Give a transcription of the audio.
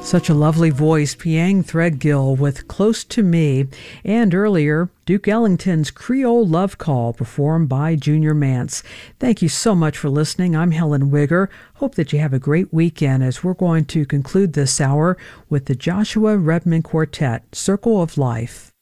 Such a lovely voice, Piang Threadgill with Close to Me, and earlier, Duke Ellington's Creole Love Call performed by Junior Mance. Thank you so much for listening. I'm Helen Wigger. Hope that you have a great weekend as we're going to conclude this hour with the Joshua Redman Quartet, Circle of Life.